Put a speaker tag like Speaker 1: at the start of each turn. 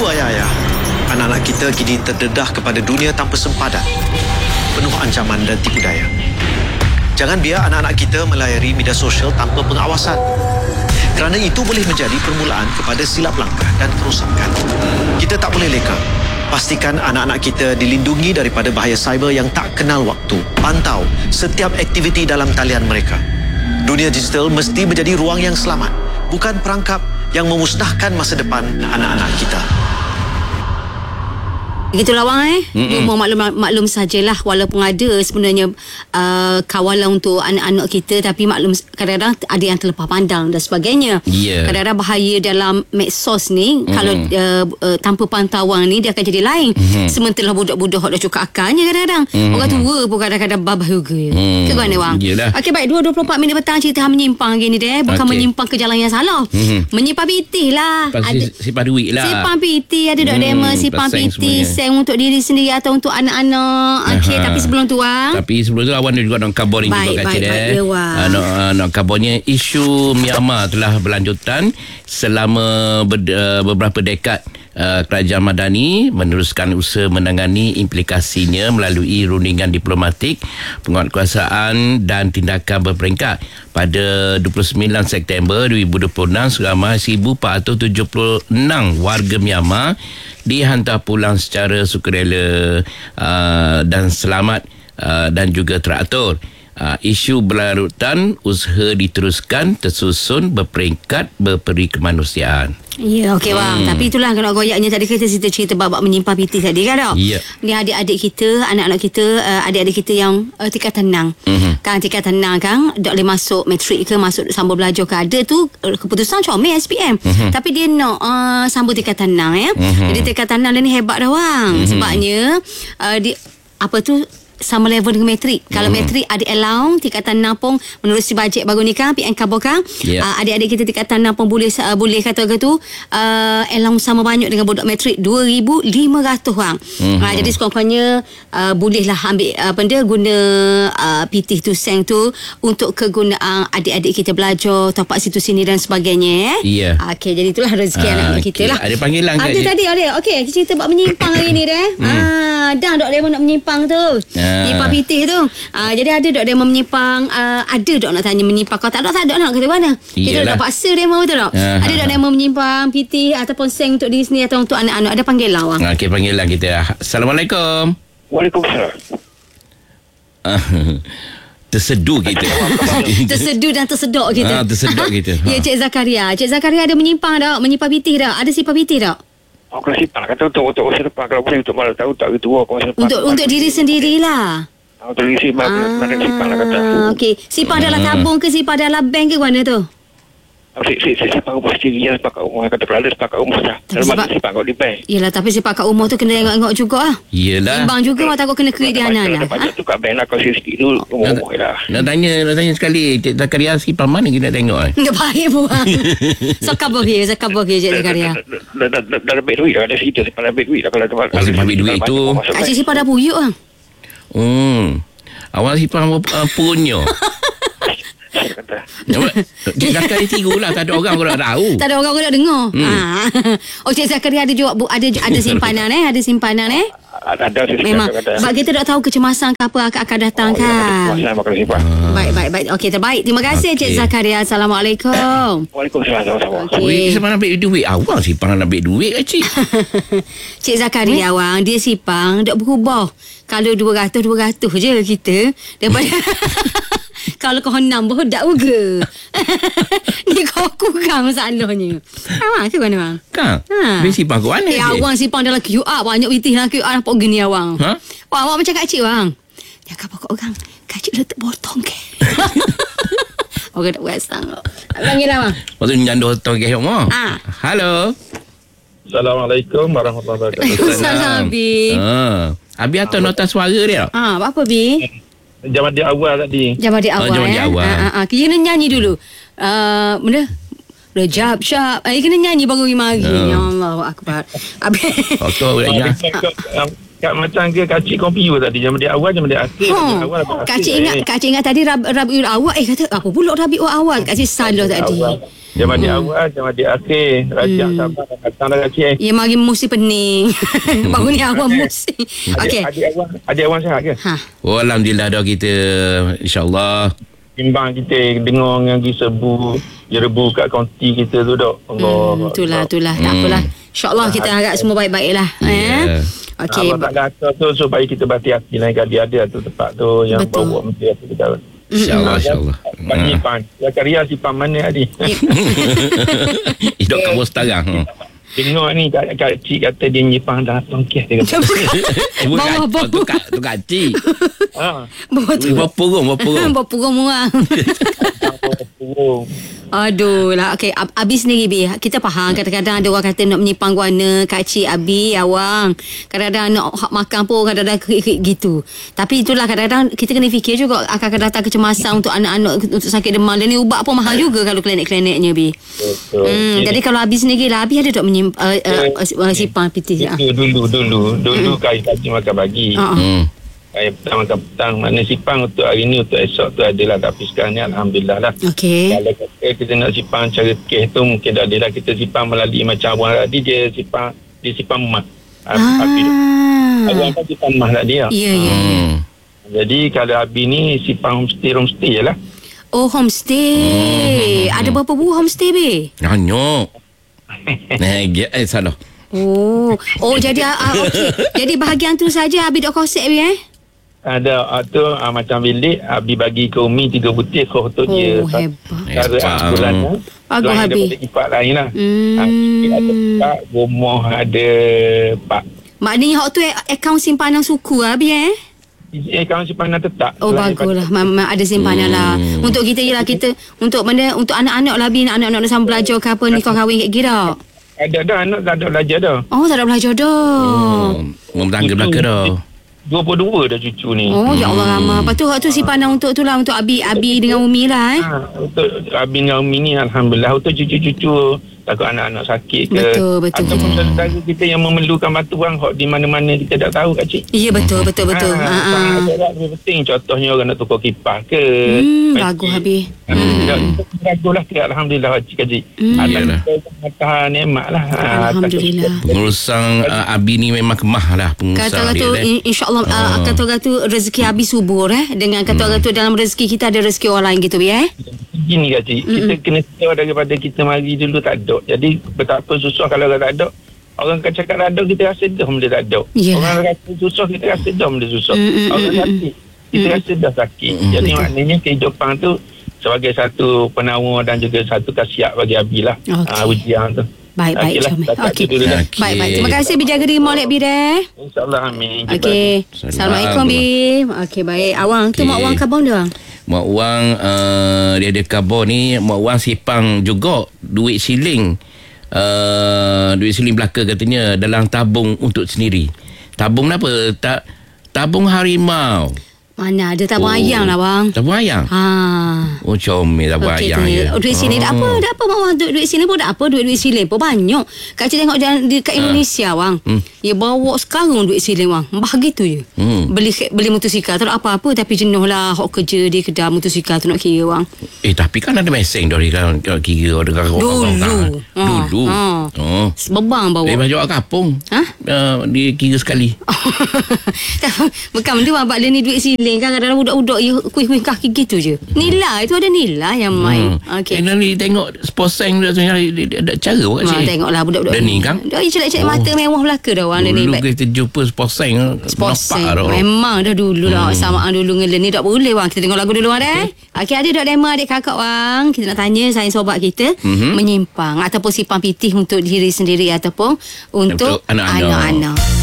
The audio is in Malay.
Speaker 1: ayah-ayah, anak-anak kita kini terdedah kepada dunia tanpa sempadan, penuh ancaman dan tipu daya. Jangan biar anak-anak kita melayari media sosial tanpa pengawasan, kerana itu boleh menjadi permulaan kepada silap langkah dan kerosakan. Kita tak boleh leka. Pastikan anak-anak kita dilindungi daripada bahaya cyber yang tak kenal waktu. Pantau setiap aktiviti dalam talian mereka. Dunia digital mesti menjadi ruang yang selamat, bukan perangkap yang memusnahkan masa depan anak-anak kita.
Speaker 2: Begitulah wang Cuma maklum sajalah, walaupun ada sebenarnya kawalan untuk anak-anak kita, tapi maklum kadang-kadang ada yang terlepas pandang dan sebagainya. Kadang-kadang bahaya dalam medsos ni, kalau tanpa pantauan ni dia akan jadi lain. Sementara budak-budak dah cukup akalnya kadang-kadang. Orang tua pun kadang-kadang babah juga. Ke mana wang? Okey, baik, 2:24 petang cerita menyimpang gini deh. Bukan menyimpang ke jalan yang salah. Menyimpang pitih lah.
Speaker 3: Sipah duit lah.
Speaker 2: Sipang pitih ada dok demo sipang pitih untuk diri sendiri atau untuk anak-anak. Okey, tapi sebelum tu Awan
Speaker 3: juga nak khabar ni juga kata nak khabarnya isu Myanmar telah berlanjutan selama beberapa dekad. Kerajaan Madani meneruskan usaha menangani implikasinya melalui rundingan diplomatik, penguatkuasaan dan tindakan berperingkat. Pada 29 September 2026, seramai 1,476 warga Myanmar dihantar pulang secara sukarela dan selamat dan juga teratur. Isu berlarutan usaha diteruskan tersusun berperingkat berperi kemanusiaan.
Speaker 2: Ya, okey bang. Tapi itulah kalau goyaknya tadi kita cerita babak menyimpang pitih tadi kan tak? Ni adik-adik kita, anak-anak kita, adik-adik kita yang tingkatan 6. Kan tingkatan 6 kan, tak boleh masuk matrik ke, masuk sambung belajar ke, ada tu keputusan comel SPM. Tapi dia nak sambung tingkatan 6 ya. Jadi tingkatan 6 ni hebat dah bang. Sebabnya dia apa tu sama level dengan matrik. Kalau matrik ada allowance tingkatan 6 pun menerusi bajet baru ni kan PN Kabur kan. Adik-adik kita tingkatan 6 pun boleh kata tu allowance sama banyak dengan budak matrik 2,500 orang. Jadi sekurang-kurangnya bolehlah ambil guna PT tu seng tu untuk kegunaan adik-adik kita belajar tapak situ sini dan sebagainya. Okey, jadi itulah rezeki anak-anak kita lah.
Speaker 3: Ada panggilan
Speaker 2: ada tadi ada. Okey, cerita buat menyimpang hari ni dah. Dah dok demo nak menyimpang tu. Nyimpang pitih tu. Jadi ada dok demo menyimpang, ada dok nak tanya menyimpang. Kalau tak ada nak kata mana. Kita dah paksa demo betul tak? Ada dok demo menyimpang pitih ataupun seng untuk diri sendiri atau untuk anak-anak. Ada panggilan awak.
Speaker 3: Okey, panggilan kita. Assalamualaikum.
Speaker 4: Waalaikumsalam.
Speaker 3: Tersedu kita.
Speaker 2: Tersedu dan tersedok kita.
Speaker 3: Tersedok kita.
Speaker 2: Ya, Cik Zakaria. Cik Zakaria ada menyimpang tak? Menyimpang pitih tak? Ada sipang pitih tak?
Speaker 4: Aku nak simpan kata untuk masa depan. Kalau boleh untuk malam tahu tak itu aku masa depan.
Speaker 2: Untuk diri sendirilah.
Speaker 4: Untuk diri simpan nak simpan lah kata.
Speaker 2: Okey, simpan dalam tabung ke simpan dalam bank ke mana tu?
Speaker 4: Saya simpan rumah sendiri ya, simpan kat rumah. Kata kalau ada simpan kat rumah dah. Dalam masa simpan kat di bank.
Speaker 2: Yelah, tapi simpan kat rumah tu kena tengok juga lah.
Speaker 3: Yelah.
Speaker 2: Timbang juga orang takut kena kredit anak lah.
Speaker 4: Bajet tu kat bank lah. Kalau sikit tu rumah lah.
Speaker 3: Nak tanya sekali, Cik Zakaria simpan mana kita nak tengok kan?
Speaker 2: Tak baik pun bang. Zakab bagi Cik Zakaria.
Speaker 4: Dah lebih duit lah. Ada cerita simpan lebih duit lah. Kalau
Speaker 3: simpan lebih duit tu.
Speaker 2: Kak Cik simpan dah puyuk lah.
Speaker 3: Awak simpan punya. Cik Zakaria tiru lah. Tak ada orang pun nak tahu.
Speaker 2: Tak ada orang pun nak dengar. Cik Zakaria ada jawab ada simpanan ada simpanan
Speaker 4: Ada
Speaker 2: memang sebab kita tak tahu kecemasan ke apa akan datang kan. Baik. Okey, terbaik. Terima kasih Cik Zakaria. Assalamualaikum.
Speaker 4: Waalaikumsalam.
Speaker 3: Okey, simpan nak ambil duit. Awang simpan nak ambil duit ke Cik?
Speaker 2: Cik Zakaria awang dia simpang tak berubah. Kalau 200 je kita daripada kalau kau 6 berhodak juga. Ni kau kurang masalahnya. Awang ke mana bang?
Speaker 3: Kang. Dia simpan ke mana?
Speaker 2: Awang simpan dalam QR. Banyak pitih dalam QR. Nampak gini awang. Awang macam kak cik bang. Jangan pokok orang. Kak cik letak botong ke? Orang tak buat sang. Panggil lah bang.
Speaker 3: Lepas tu nyandu botong ke rumah. Halo.
Speaker 4: Assalamualaikum warahmatullahi wabarakatuh.
Speaker 2: Assalamualaikum Abi.
Speaker 3: Abi atau nota suara dia?
Speaker 2: Apa Bi?
Speaker 4: Zaman dia awal tadi.
Speaker 2: Zaman dia awal. Kena nyanyi dulu. Benda Rejab syab. Kena nyanyi baru mari. Ya Allah akbar. Habis.
Speaker 4: Okey,
Speaker 5: Kat macam ke kacik kompiu tadi Zaman dia awal Zaman dia akhir
Speaker 2: Kacik ingat tadi Rabiul Awal. Kata apa pula Rabiul Awal? Kacik salah tadi.
Speaker 5: Zaman dia awal Zaman dia akhir Rajak sabar Datang dah kacik
Speaker 2: Ya mari musim pening. Baru ni awal musim. Okey.
Speaker 5: Adik awal sihat ke?
Speaker 3: Oh, Alhamdulillah dah kita InsyaAllah
Speaker 5: Timbang kita dengar dengan serbu Jerebu kat konti kita tu dok. Allah.
Speaker 2: Itulah. Tak apalah. InsyaAllah kita harap semua baik-baik lah. Okey.
Speaker 5: Abang tak kata tu supaya kita berhati-hati lain kali ada tu tempat tu yang bawa mesti kita.
Speaker 3: InsyaAllah.
Speaker 5: Pak Nyipan. Karya Sipan mana tadi?
Speaker 3: Hidup kat bos sekarang.
Speaker 5: Tengok ni Kak Cik kata dia nyipang dah tongkeh dia kata.
Speaker 2: Bawah
Speaker 3: Tu kacik.
Speaker 2: Bawah purung murah. Aduh lah. Okay, Abi sendiri Bi, kita faham kadang-kadang ada orang kata nak menyipang guana. Kak Cik, Abi, Awang kadang-kadang nak makan pun kadang-kadang kerik-kerik gitu. Tapi itulah kadang-kadang kita kena fikir juga akan datang kecemasan untuk anak-anak untuk sakit demam. Dan ni ubat pun mahal juga kalau klinik-kliniknya Bi. Jadi kalau Abi sendiri lah, Abi ada tak sipang piti?
Speaker 5: Dulu kais pagi makan pagi. Saya petang mana sipang untuk hari ni untuk esok tu adalah, tapi sekarang ni Alhamdulillah lah.
Speaker 2: Okey.
Speaker 5: Kalau kita nak sipang cara kes tu mungkin dah adalah kita sipang melalui macam awang tadi dia sipang emas. Awang kan sipang emas tadi lah.
Speaker 2: Ya.
Speaker 5: Jadi kalau Abi ni sipang homestay je lah.
Speaker 2: Oh, homestay. Ada berapa buah homestay Be?
Speaker 3: Banyak. Salah.
Speaker 2: Oh jadi okey. Jadi bahagian tu saja Abi dok konsep Be
Speaker 5: Ada tu macam bilik Abi bagi ke Umi 3 butir kau untuk dia.
Speaker 2: Hebat.
Speaker 5: Cara bulan
Speaker 2: Bagus Abi.
Speaker 5: Ada sifat lain lah. Ada pak, rumah ada pak.
Speaker 2: Maknanya hak tu akaun simpanan suku Abi
Speaker 5: Akaun simpanan tetap.
Speaker 2: Oh baguslah. Memang ada simpanan lah. Untuk kita ialah kita untuk untuk anak-anak lah Abi, anak-anak nak sambil belajar ke apa ni kau kahwin kat kira.
Speaker 5: Ada dah anak tak ada belajar dah.
Speaker 2: Oh tak ada belajar dah.
Speaker 3: Bertangga belaka dah.
Speaker 5: 22 dah cucu ni.
Speaker 2: Oh ya Allah ramah. Lepas tu hak tu simpanan untuk tu lah untuk Abi dengan Umi lah
Speaker 5: Untuk Abi dengan Umi ni Alhamdulillah. Untuk cucu-cucu takut anak-anak sakit ke.
Speaker 2: Betul.
Speaker 5: Ataupun saudara kita yang memerlukan bantuan hak di mana-mana kita tak tahu Kak Cik.
Speaker 2: Ya betul.
Speaker 5: Sangat penting contohnya orang nak tukar kipas ke.
Speaker 2: Bagus Abi.
Speaker 5: Baguslah Alhamdulillah Kak Cik. Ada nikmat lah.
Speaker 2: Alhamdulillah.
Speaker 3: Pengurusan Abi ni memang kemah lah pengurusan
Speaker 2: dia. InsyaAllah kata orang tu rezeki Abi subur dengan kata orang tu dalam rezeki kita ada rezeki orang lain gitu
Speaker 5: Gini Kak Cik, kita kena tahu daripada kita mari dulu tak ada. Jadi betapa susah kalau orang tak ada. Orang akan cakap tak ada, kita rasa dah benda tak ada. Orang rasa susah, kita rasa dah benda susah. Orang sakit, kita rasa dah sakit. Jadi maknanya kehidupan tu sebagai satu penawar dan juga satu khasiat bagi Abi lah. Ujian tu.
Speaker 2: Baik. Okey. Baik. Terima kasih Bi, jaga diri molek Bi deh.
Speaker 5: InsyaAllah amin.
Speaker 2: Okey. Assalamualaikum Bi. Okey baik. Awang tu mak Awang kabang dia.
Speaker 3: Mak Wang dia ada khabar ni. Mak Wang sipang juga duit siling. Duit siling belaka katanya dalam tabung untuk sendiri. Tabung apa? Tabung harimau.
Speaker 2: Mana ada tabung ayam lah bang.
Speaker 3: Tabung ayam? Oh comel tabung ayam je.
Speaker 2: Duit sini dah apa bang? Duit sini pun dah apa? Duit sini pun banyak. Kak Cik tengok kat Indonesia bang. Ya bawa sekarang duit sini bang. Bahagia tu je. Beli motosikal tak apa-apa tapi jenuh lah hok kerja di kedai motosikal tu nak kira bang.
Speaker 3: Tapi kan ada meseng dari kalau kira ada dulu.
Speaker 2: Sebabang bawa.
Speaker 3: Baju kat kapung. Dia kira sekali.
Speaker 2: Bukan dia abang dia ni duit sini kan kadang-kadang budak-budak ya kuih-kuih kaki gitu je. Nilai tu ada nilai yang main. Okey.
Speaker 3: Ni tengok sportseng dia ada cara buat sini.
Speaker 2: Tengoklah budak-budak.
Speaker 3: Dan ni kan.
Speaker 2: Dia celak-celak mata mewah belaka dah orang ni.
Speaker 3: Dulu kita jumpa sportseng nampak dah.
Speaker 2: Memang dah dulu lah samaan dulu ngelen ni tak boleh bang. Kita tengok lagu dulu ada. Okey ada dok demo adik kakak bang. Kita nak tanya sayang sobat kita menyimpang ataupun sipang pitih untuk diri sendiri ataupun untuk anak-anak.